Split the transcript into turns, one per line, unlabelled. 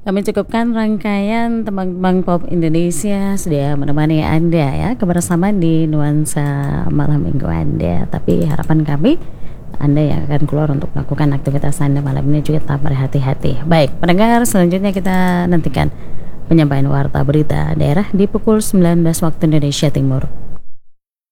Kami cukupkan rangkaian tembang-tembang pop Indonesia sedia menemani Anda ya kebersamaan di nuansa malam minggu Anda. Tapi harapan kami Anda yang akan keluar untuk melakukan aktivitas Anda malam ini juga tetap berhati-hati. Baik, pendengar, selanjutnya kita nantikan penyampaian warta berita daerah di pukul 19 waktu Indonesia Timur.